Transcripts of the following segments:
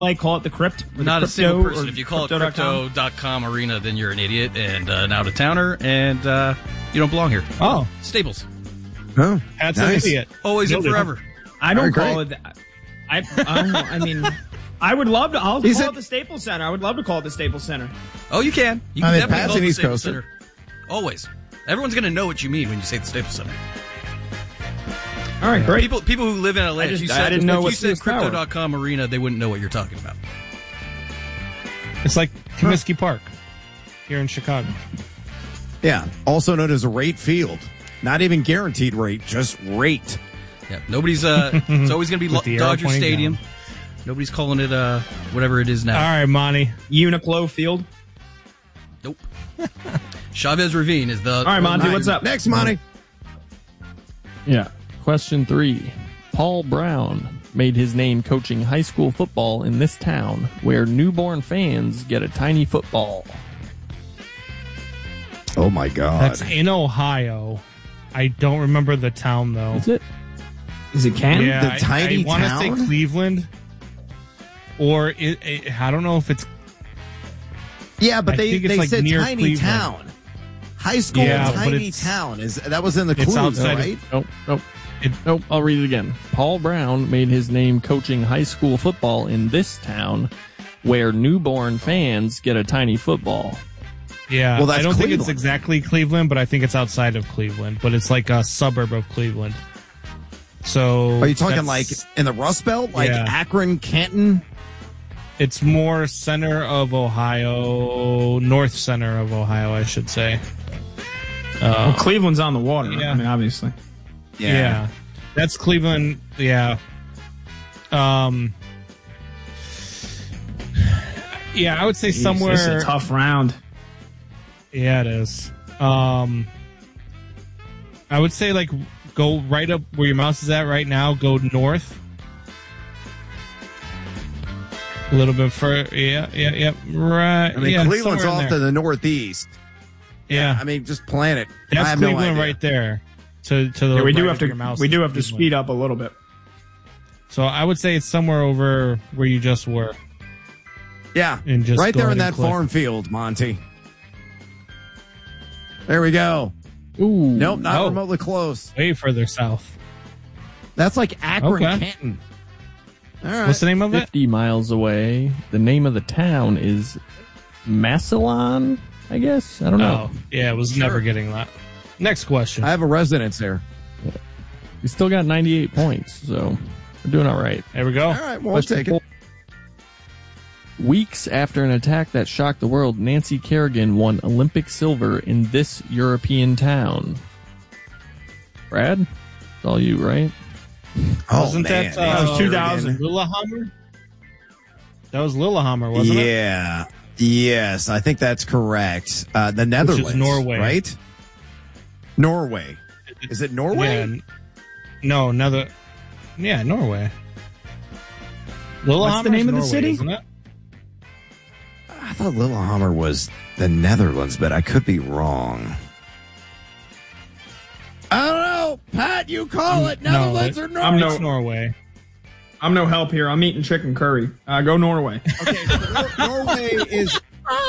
like call it the Crypt? Not a single person. If you call it Crypto.com Arena, then you're an idiot and an out-of-towner, and you don't belong here. Oh. Staples. Oh, that's an idiot. Always and forever. I don't call it that. I mean, I would love to. I'll call it the Staples Center. I would love to call it the Staples Center. Oh, you can. You can definitely call it the Staples Coast. Center. Always. Everyone's going to know what you mean when you say the Staples Center. All right, great. People who live in LA, if you said Crypto.com Arena, they wouldn't know what you're talking about. It's like Comiskey Park here in Chicago. Yeah, also known as a rate field. Not even guaranteed rate, just rate. Yeah, nobody's. It's always going to be Dodger Stadium. Down. Nobody's calling it whatever it is now. All right, Monty. Uniqlo Field. Nope. Chavez Ravine is the. All right, Monty, what's up? Next, Monty. Yeah. Question 3. Paul Brown made his name coaching high school football in this town, where newborn fans get a tiny football. Oh my God. That's in Ohio. I don't remember the town though. Is it? Is it Canton? Yeah, the tiny I want to town? say Cleveland, or I don't know if it's. Yeah, but they like said near tiny Cleveland. town. That school tiny town. That was in the clues, outside right? Nope. I'll read it again. Paul Brown made his name coaching high school football in this town, where newborn fans get a tiny football. Yeah, well, that's I don't think Cleveland. it's exactly Cleveland, but I think it's outside of Cleveland. But it's like a suburb of Cleveland. So, are you talking like in the Rust Belt, like Akron, Canton? It's more center of Ohio, north center of Ohio, I should say. Well, Cleveland's on the water. Yeah. I mean, obviously. Yeah. That's Cleveland. Yeah. Yeah, I would say somewhere. This is a tough round. Yeah, it is. I would say like go right up where your mouse is at right now. Go north. A little bit further. Yeah. Right. I mean, Cleveland's off to the northeast. Yeah. I mean, just plan it. That's I have Cleveland no idea. right there. To the Yeah, we do right have of your to. mouse We do is have to Cleveland. speed up a little bit. So I would say it's somewhere over where you just were. Yeah, And just right go there in ahead that and click. farm field, Monty. There we go. Ooh. Nope, not remotely close. Way further south. That's like Akron, Okay. Canton. All right. What's the name of it? 50 miles away. The name of the town is Massillon, I guess. I don't know. Oh, yeah, I was never getting that. Next question. I have a residence there. We still got 98 points, so we're doing all right. There we go. All right, well, we'll take it. Weeks after an attack that shocked the world, Nancy Kerrigan won Olympic silver in this European town. Brad, it's all you, right? Oh, Wasn't man. that was 2000. Lillehammer? That was Lillehammer, wasn't it? Yeah. Yes, I think that's correct. The Netherlands, Norway. right? Norway. Is it Norway? Yeah. No, Yeah, Norway. Lillehammer's What's the name of the Norway, city? Isn't it? I thought Lillehammer was the Netherlands, but I could be wrong. I don't know. Pat, you call it Netherlands or Norway? It's Norway. I'm no help here. I'm eating chicken curry. Go Norway. Okay, so Norway is...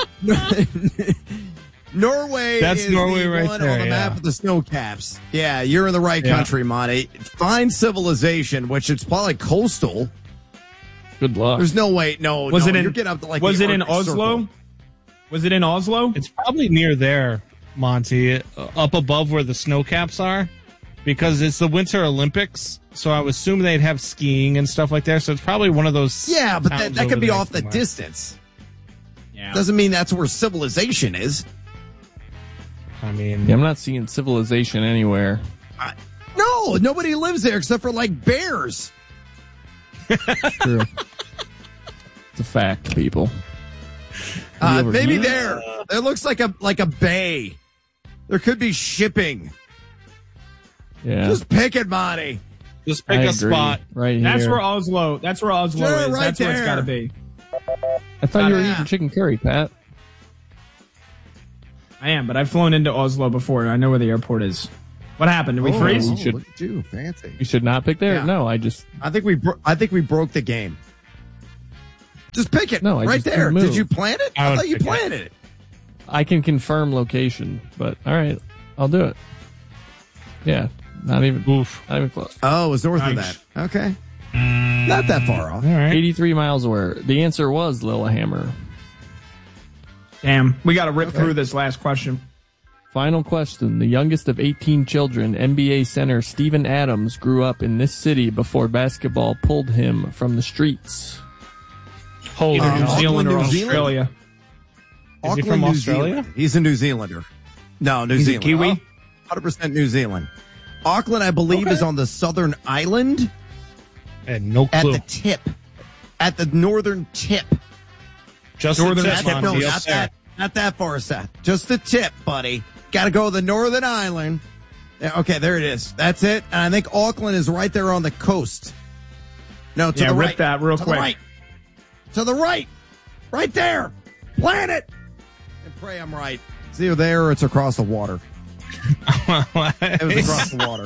Norway That's is Norway the right one there, on the map yeah. with the snow caps. Yeah, you're in the right country, Monty. Fine civilization, which it's probably coastal. Good luck. There's no way. No, Was it in? you're getting up to like was the it in Arctic Oslo? Circle. Was it in Oslo? It's probably near there, Monty, up above where the snow caps are, because it's the Winter Olympics. So I would assume they'd have skiing and stuff like that. So it's probably one of those. Yeah, but towns that over could be there off the somewhere. distance. Yeah. Doesn't mean that's where civilization is. I mean, Yeah, I'm not seeing civilization anywhere. No, nobody lives there except for like bears. True. It's a fact, people. Have you ever Maybe been? there. It looks like a bay. There could be shipping. Yeah. Just pick it, Monty. just pick I a agree. spot. Right here. That's where Oslo. That's where Oslo Sure, is. right That's where it's there. got to be. I thought you were Yeah. eating chicken curry, Pat. I am, but I've flown into Oslo before. I know where the airport is. What happened? Did we freeze? you should- Look at you, fancy. You should not pick there. Yeah. No, I just I think we broke the game. Just pick it. No, I right just there. didn't move. Did you plan it? I thought you planted it. I can confirm location, but all right, I'll do it. Yeah, not even close. Oh, it was north of that. Okay. Not that far off. All right. 83 miles away. The answer was Lillehammer. Damn. We got to rip through this last question. Final question. The youngest of 18 children, NBA center Steven Adams, grew up in this city before basketball pulled him from the streets. Holy New Zealand or New Zealand? Australia? Is he from New Australia? Zealand. He's a New Zealander. No, New Zealand. Kiwi? 100% New Zealand. Auckland, I believe, is on the southern island. I had no clue. At the tip. At the northern tip. Just northern the tip, tip. No, Monty, not that far, Seth. Just the tip, buddy. Got to go to the northern island. Okay, there it is. That's it. And I think Auckland is right there on the coast. No, to the right. Rip that real to quick. The right. To the right. Right there. Plan it. And pray I'm right. It's either there or it's across the water. It was across the water.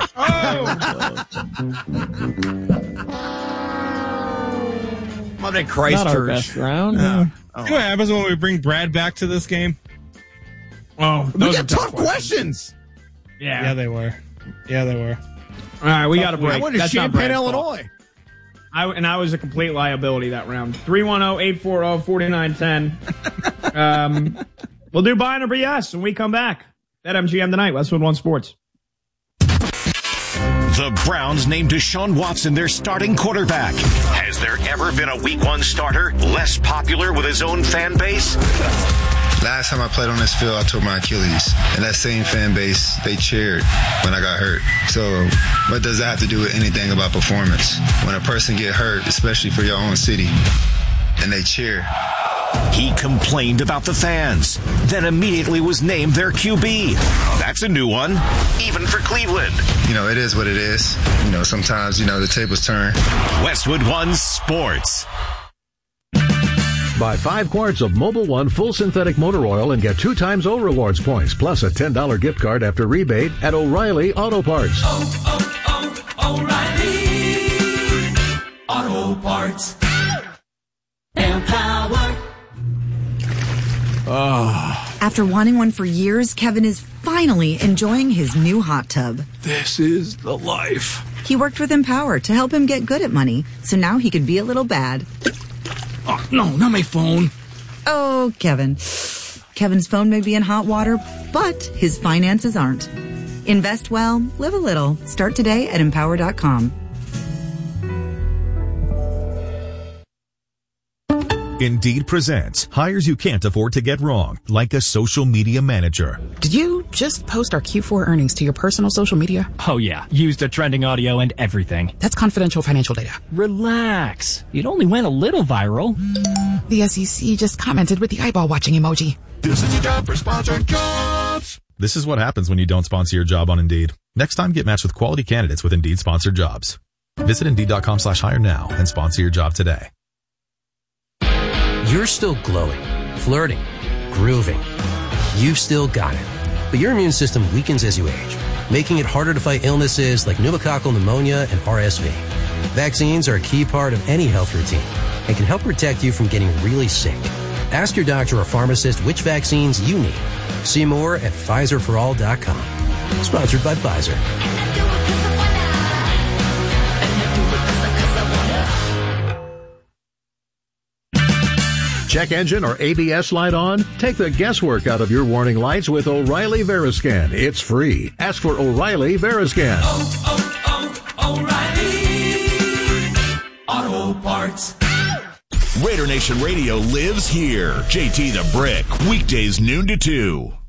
Monday Christchurch. Not our best round. You know what happens when we bring Brad back to this game? Oh, We got tough questions. Yeah. They were. All right, we got to break. I went to That's not Champaign, Brad's fault. Illinois. I was a complete liability that round. 310-840-4910. We'll do buy or BS when we come back. BetMGM tonight, Westwood One Sports. The Browns named Deshaun Watson their starting quarterback. Has there ever been a Week 1 starter less popular with his own fan base? Last time I played on this field, I tore my Achilles. And that same fan base, they cheered when I got hurt. So what does that have to do with anything about performance? When a person get hurt, especially for your own city, and they cheer. He complained about the fans, then immediately was named their QB. That's a new one, even for Cleveland. You know, it is what it is. You know, sometimes, the tables turn. Westwood One Sports. Buy 5 quarts of Mobil 1 full synthetic motor oil and get 2 times O Rewards points, plus a $10 gift card after rebate at O'Reilly Auto Parts. O'Reilly Auto Parts. Empower. After wanting one for years, Kevin is finally enjoying his new hot tub. This is the life. He worked with Empower to help him get good at money, so now he can be a little bad. Oh, no, not my phone. Oh, Kevin. Kevin's phone may be in hot water, but his finances aren't. Invest well, live a little. Start today at Empower.com. Indeed presents hires you can't afford to get wrong, like a social media manager. Did you just post our Q4 earnings to your personal social media? Oh yeah, used the trending audio and everything. That's confidential financial data. Relax. It only went a little viral. The SEC just commented with the eyeball watching emoji. This is your job for sponsored jobs. This is what happens when you don't sponsor your job on Indeed. Next time, get matched with quality candidates with Indeed sponsored jobs. Visit Indeed.com/hire now and sponsor your job today. You're still glowing, flirting, grooving. You've still got it. But your immune system weakens as you age, making it harder to fight illnesses like pneumococcal pneumonia and RSV. Vaccines are a key part of any health routine and can help protect you from getting really sick. Ask your doctor or pharmacist which vaccines you need. See more at PfizerForAll.com. Sponsored by Pfizer. Check engine or ABS light on? Take the guesswork out of your warning lights with O'Reilly Veriscan. It's free. Ask for O'Reilly Veriscan. O'Reilly Auto Parts. Raider Nation Radio lives here. JT the Brick, weekdays noon to 2.